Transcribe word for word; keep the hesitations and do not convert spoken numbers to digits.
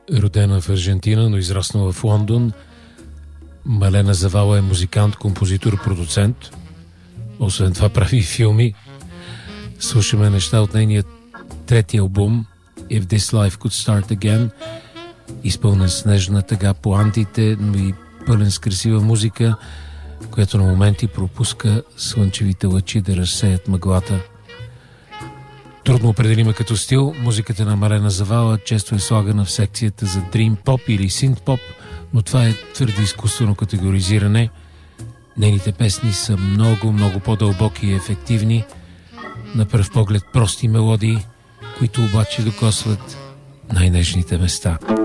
Родена в Аржентина, но израснала в Лондон, Малена Завала е музикант, композитор, продуцент. Освен това прави и филми. Слушаме неща от нейния трети албум If This Life Could Start Again, изпълнен с нежна тъга по антите, но и пълен с красива музика, която на моменти пропуска слънчевите лъчи да разсеят мъглата. Трудно определима като стил, музиката на Малена Завала често е слагана в секцията за Dream Pop или Synth Pop, но това е твърде изкуствено категоризиране. Нейните песни са много, много по-дълбоки и ефективни, на пръв поглед прости мелодии, които обаче докосват най-нежните места.